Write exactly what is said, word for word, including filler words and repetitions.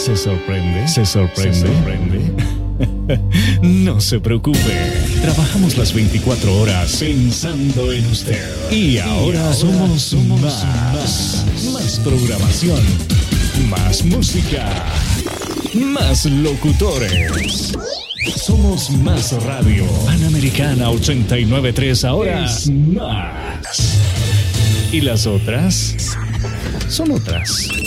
¿Se sorprende? ¿Se sorprende? ¿Se sorprende? No se preocupe. Trabajamos las veinticuatro horas pensando en usted. Y ahora, y ahora somos, somos más, más. Más programación. Más música. Más locutores. Somos Más Radio. Panamericana ochenta y nueve punto tres ahora es más. Y las otras son otras.